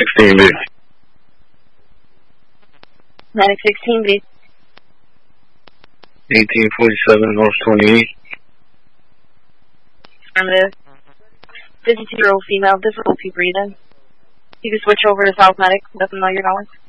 16B. Medic 16B. 1847 North 28. Affirmative. 52-year-old female, difficulty breathing. You can switch over to South Medic, let them know you're going.